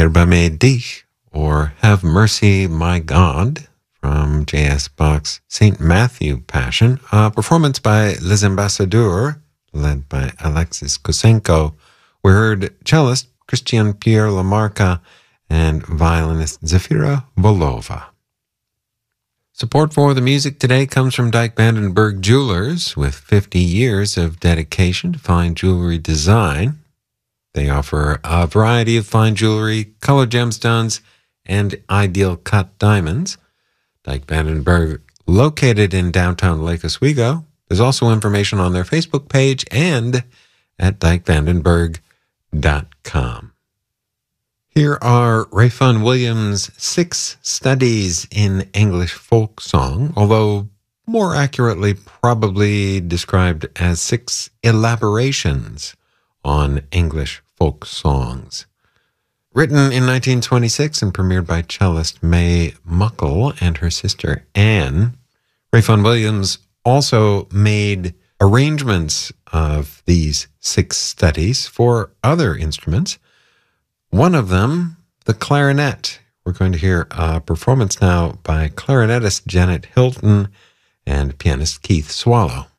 Erbarme dich, or Have Mercy, My God, from J.S. Bach's St. Matthew Passion, a performance by Les Ambassadeurs, led by Alexis Kosenko. We heard cellist Christian Pierre Lamarca and violinist Zafira Volova. Support for the music today comes from Dyke Vandenberg Jewelers, with 50 years of dedication to fine jewelry design. They offer a variety of fine jewelry, colored gemstones, and ideal cut diamonds. Dyke Vandenberg, located in downtown Lake Oswego. There's also information on their Facebook page and at dykevandenberg.com. Here are Rayfun Williams' 6 studies in English folk song, although more accurately probably described as 6 elaborations on English folk songs. Written in 1926 and premiered by cellist May Muckle and her sister Anne, Rayfun Williams also made arrangements of these 6 studies for other instruments. One of them, the clarinet. We're going to hear a performance now by clarinetist Janet Hilton and pianist Keith Swallow.